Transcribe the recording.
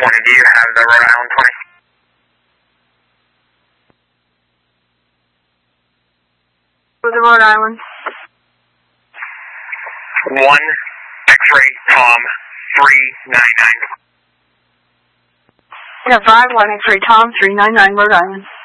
California. Do you have the Rhode Island 20? For the Rhode Island. 1 X-ray Tom 399. Yeah, 5-1 X-ray Tom 399 Rhode Island.